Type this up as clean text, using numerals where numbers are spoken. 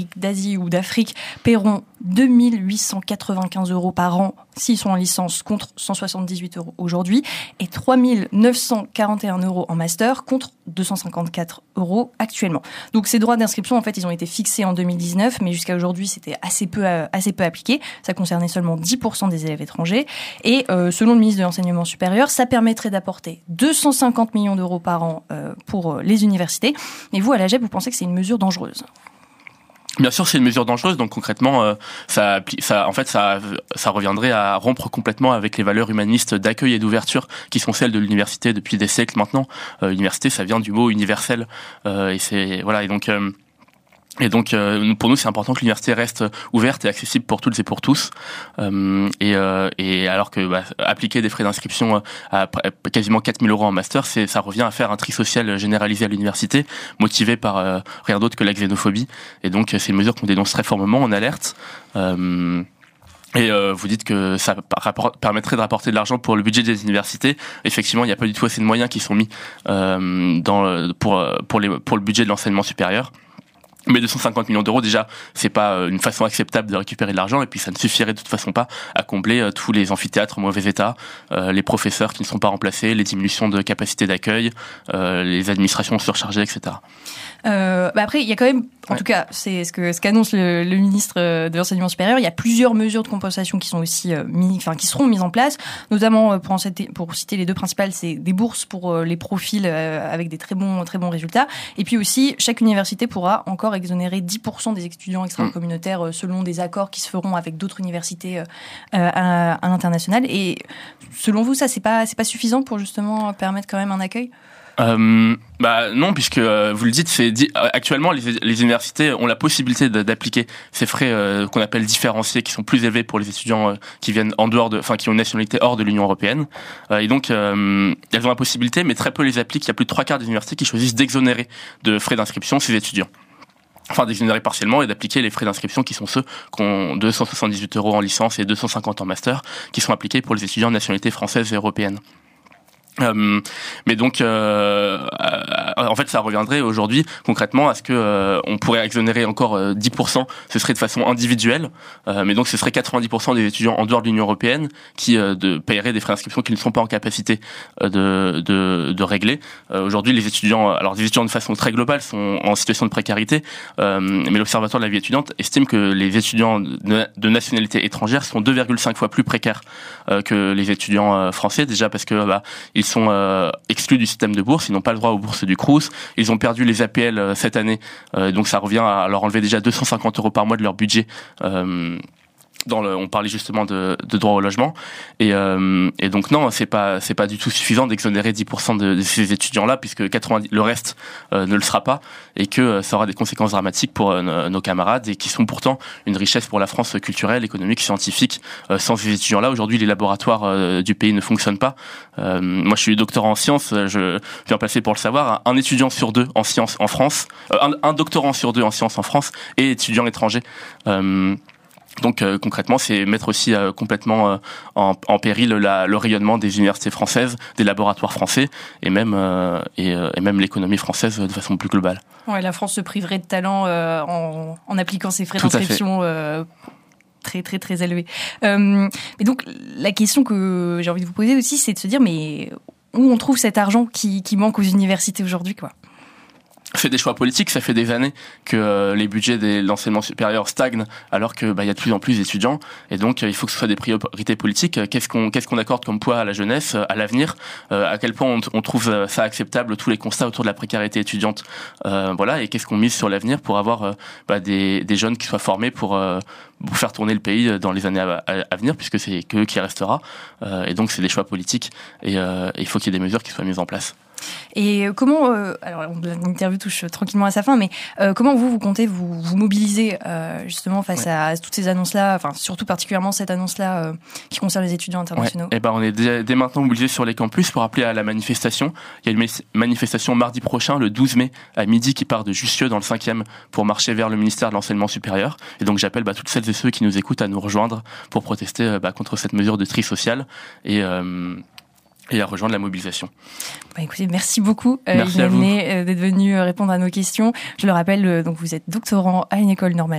d'Asie ou d'Afrique paieront 2 895 € par an s'ils sont en licence contre 178 € aujourd'hui et 3 941 € en master contre 254 € actuellement. Donc ces droits d'inscription, en fait, ils ont été fixés en 2019, mais jusqu'à aujourd'hui, c'était assez peu appliqué. Ça concernait seulement 10% des élèves étrangers. Et selon le ministre de l'Enseignement supérieur, ça permettrait d'apporter 250 millions d'euros par an pour les universités. Mais vous, à l'AGEP, vous pensez que c'est une mesure dangereuse ? Bien sûr, c'est une mesure dangereuse. Donc concrètement, ça reviendrait à rompre complètement avec les valeurs humanistes d'accueil et d'ouverture qui sont celles de l'université depuis des siècles maintenant. L'université, ça vient du mot universel, et c'est voilà. Et donc, pour nous, c'est important que l'université reste ouverte et accessible pour toutes et pour tous. Et alors que appliquer des frais d'inscription à quasiment 4 000 € en master, ça revient à faire un tri social généralisé à l'université, motivé par rien d'autre que la xénophobie. Et donc, c'est une mesure qu'on dénonce très formellement, on alerte. Et vous dites que ça permettrait de rapporter de l'argent pour le budget des universités. Effectivement, il n'y a pas du tout assez de moyens qui sont mis pour le budget de l'enseignement supérieur. Mais 250 millions d'euros, déjà, c'est pas une façon acceptable de récupérer de l'argent, et puis ça ne suffirait de toute façon pas à combler tous les amphithéâtres en mauvais état, les professeurs qui ne sont pas remplacés, les diminutions de capacité d'accueil, les administrations surchargées, etc. Après, il y a quand même, en tout cas, c'est ce qu'annonce le ministre de l'Enseignement supérieur. Il y a plusieurs mesures de compensation qui sont aussi qui seront mises en place, notamment pour citer les deux principales, c'est des bourses pour les profils avec des très bons résultats, et puis aussi chaque université pourra encore exonérer 10% des étudiants extra-communautaires selon des accords qui se feront avec d'autres universités à l'international. Et selon vous, ça c'est pas suffisant pour justement permettre quand même un accueil? Non, puisque vous le dites, actuellement les universités ont la possibilité d'appliquer ces frais qu'on appelle différenciés, qui sont plus élevés pour les étudiants qui viennent qui ont une nationalité hors de l'Union européenne. Et donc elles ont la possibilité, mais très peu les appliquent. Il y a plus de 3/4 des universités qui choisissent d'exonérer de frais d'inscription ces étudiants. Enfin, d'exonérer partiellement et d'appliquer les frais d'inscription qui sont ceux qui ont 278 € en licence et 250 en master, qui sont appliqués pour les étudiants de nationalité française et européenne. Mais donc, en fait, ça reviendrait aujourd'hui concrètement à ce que on pourrait exonérer encore 10%. Ce serait de façon individuelle, mais donc ce serait 90% des étudiants en dehors de l'Union européenne qui paieraient des frais d'inscription qu'ils ne sont pas en capacité de régler. Aujourd'hui, les étudiants de façon très globale sont en situation de précarité, mais l'Observatoire de la vie étudiante estime que les étudiants de nationalité étrangère sont 2,5 fois plus précaires que les étudiants français, déjà parce que ils sont exclus du système de bourse, ils n'ont pas le droit aux bourses du Crous, ils ont perdu les APL cette année, donc ça revient à leur enlever déjà 250 € par mois de leur budget. On parlait justement de droit au logement, et donc non, c'est pas du tout suffisant d'exonérer 10% de ces étudiants-là, puisque le reste ne le sera pas, et que ça aura des conséquences dramatiques pour nos camarades, et qui sont pourtant une richesse pour la France culturelle, économique, scientifique. Sans ces étudiants-là, aujourd'hui, les laboratoires du pays ne fonctionnent pas. Moi, je suis doctorant en sciences, je viens passer pour le savoir. Un étudiant sur deux en sciences en France, un doctorant sur deux en sciences en France est étudiant étranger. Donc concrètement, c'est mettre aussi complètement en péril le rayonnement des universités françaises, des laboratoires français, et même l'économie française de façon plus globale. Ouais, la France se priverait de talent en appliquant ces frais d'inscription très très très élevés. Et donc la question que j'ai envie de vous poser aussi, c'est de se dire, mais où on trouve cet argent qui manque aux universités aujourd'hui, quoi? C'est des choix politiques, ça fait des années que les budgets de l'enseignement supérieur stagnent, alors que y a de plus en plus d'étudiants, et donc il faut que ce soit des priorités politiques. Qu'est-ce qu'on accorde comme poids à la jeunesse, à l'avenir, à quel point on trouve ça acceptable, tous les constats autour de la précarité étudiante, et qu'est-ce qu'on mise sur l'avenir pour avoir des jeunes qui soient formés pour faire tourner le pays dans les années à venir, puisque c'est qu'eux qui restera, et donc c'est des choix politiques, et il faut qu'il y ait des mesures qui soient mises en place. Et comment, alors l'interview touche tranquillement à sa fin, mais comment vous comptez vous mobiliser justement face à toutes ces annonces-là, enfin surtout particulièrement cette annonce-là qui concerne les étudiants internationaux? On est dès maintenant mobilisés sur les campus pour appeler à la manifestation. Il y a une manifestation mardi prochain, le 12 mai, à midi, qui part de Jussieu dans le 5e pour marcher vers le ministère de l'Enseignement supérieur. Et donc j'appelle toutes celles et ceux qui nous écoutent à nous rejoindre pour protester contre cette mesure de tri social et à rejoindre la mobilisation. Écoutez, merci beaucoup merci à vous d'être venu répondre à nos questions. Je le rappelle, donc vous êtes doctorant à une école normale